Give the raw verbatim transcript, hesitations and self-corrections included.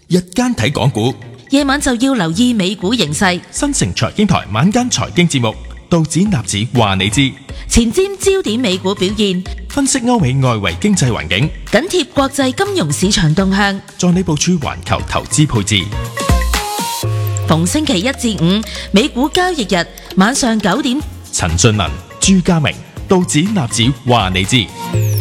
日間睇港股， 夜晚就要留意美股形勢。 新城財經台晚間財經節目，道指納指話你知， 前瞻焦點美股表現， 分析歐美外圍經濟環境， 緊貼國際金融市場動向， 助你部署環球投資配置。 逢星期一至五美股交易日晚上九點， 陳俊文、朱家明，道指納指話你知。